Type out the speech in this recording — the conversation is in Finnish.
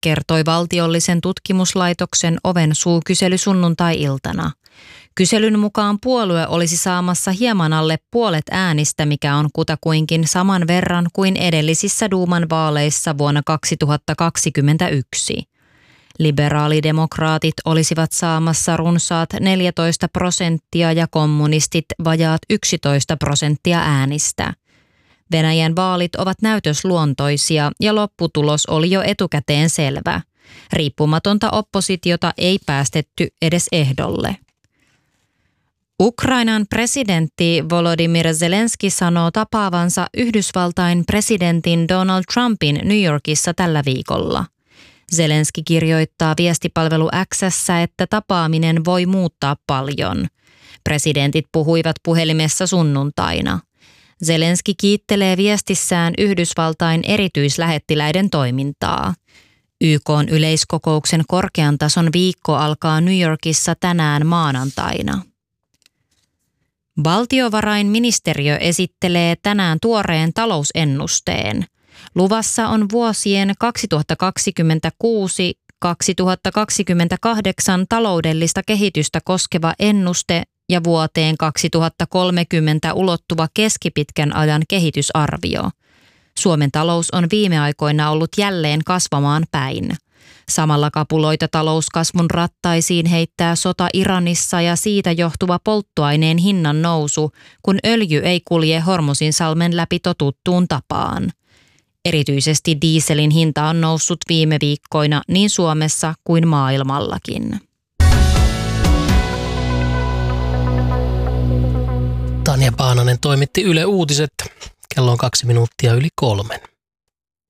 kertoi valtiollisen tutkimuslaitoksen Oven suu-kysely sunnuntai-iltana. Kyselyn mukaan puolue olisi saamassa hieman alle puolet äänistä, mikä on kutakuinkin saman verran kuin edellisissä Duuman vaaleissa vuonna 2021. Liberaalidemokraatit olisivat saamassa runsaat 14% ja kommunistit vajaat 11% äänistä. Venäjän vaalit ovat näytösluontoisia ja lopputulos oli jo etukäteen selvä. Riippumatonta oppositiota ei päästetty edes ehdolle. Ukrainan presidentti Volodymyr Zelenski sanoo tapaavansa Yhdysvaltain presidentin Donald Trumpin New Yorkissa tällä viikolla. Zelenski kirjoittaa viestipalvelu X:ssä, että tapaaminen voi muuttaa paljon. Presidentit puhuivat puhelimessa sunnuntaina. Zelenski kiittelee viestissään Yhdysvaltain erityislähettiläiden toimintaa. YK:n yleiskokouksen korkean tason viikko alkaa New Yorkissa tänään maanantaina. Valtiovarainministeriö esittelee tänään tuoreen talousennusteen. Luvassa on vuosien 2026-2028 taloudellista kehitystä koskeva ennuste ja vuoteen 2030 ulottuva keskipitkän ajan kehitysarvio. Suomen talous on viime aikoina ollut jälleen kasvamaan päin. Samalla kapuloita talouskasvun rattaisiin heittää sota Iranissa ja siitä johtuva polttoaineen hinnan nousu, kun öljy ei kulje Hormuzinsalmen läpi totuttuun tapaan. Erityisesti dieselin hinta on noussut viime viikkoina niin Suomessa kuin maailmallakin. Tanja Paananen toimitti Yle Uutiset. Kello on 2 minuuttia yli 3.